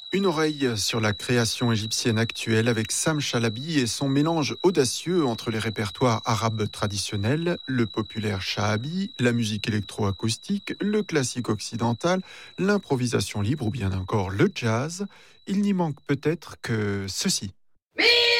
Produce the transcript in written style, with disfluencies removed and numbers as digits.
Une oreille sur la création égyptienne actuelle avec Sam Chalabi et son mélange audacieux entre les répertoires arabes traditionnels, le populaire shahabi, la musique électroacoustique, le classique occidental, l'improvisation libre ou bien encore le jazz. Il n'y manque peut-être que ceci.